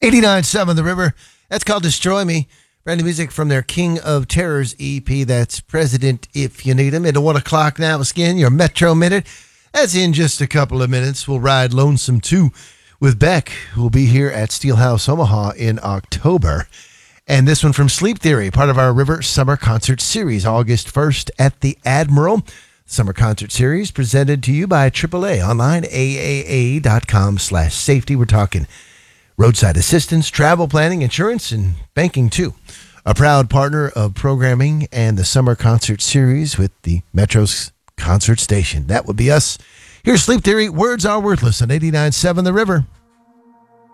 89.7 The River. That's called Destroy Me. Brand new music from their King of Terrors EP. That's President If You Need Him. At 1 o'clock now, again, your Metro Minute. As in just a couple of minutes, we'll ride Lonesome 2 with Beck, who will be here at Steelhouse Omaha in October. And this one from Sleep Theory, part of our River Summer Concert Series, August 1st at the Admiral. Summer Concert Series presented to you by AAA, online, aaa.com/safety. We're talking roadside assistance, travel planning, insurance, and banking, too. A proud partner of programming and the Summer Concert Series with the Metro's Concert Station. That would be us. Here's Sleep Theory. Words Are Worthless on 89.7 The River.